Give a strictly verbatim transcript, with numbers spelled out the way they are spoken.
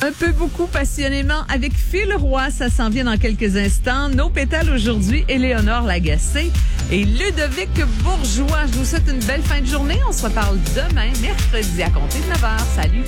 Un peu beaucoup passionnément avec Phil Roy, ça s'en vient dans quelques instants. Nos pétales aujourd'hui, Éléonore Lagacé et Ludovic Bourgeois. Je vous souhaite une belle fin de journée. On se reparle demain, mercredi, à compter de neuf heures. Salut!